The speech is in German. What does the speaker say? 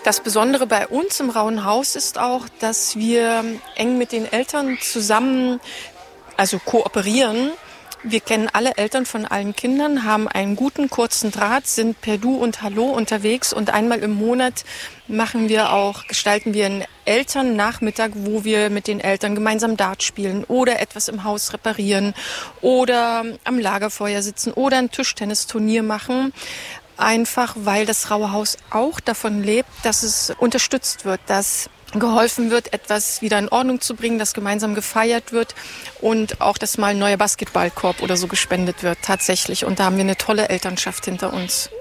Das Besondere bei uns im Rauen Haus ist auch, dass wir eng mit den Eltern zusammen, also kooperieren. Wir kennen alle Eltern von allen Kindern, haben einen guten kurzen Draht, sind per Du und Hallo unterwegs und einmal im Monat gestalten wir einen Elternnachmittag, wo wir mit den Eltern gemeinsam Dart spielen oder etwas im Haus reparieren oder am Lagerfeuer sitzen oder ein Tischtennisturnier machen. Einfach weil das Raue Haus auch davon lebt, dass es unterstützt wird, dass geholfen wird, etwas wieder in Ordnung zu bringen, dass gemeinsam gefeiert wird und auch, dass mal ein neuer Basketballkorb oder so gespendet wird, tatsächlich. Und da haben wir eine tolle Elternschaft hinter uns.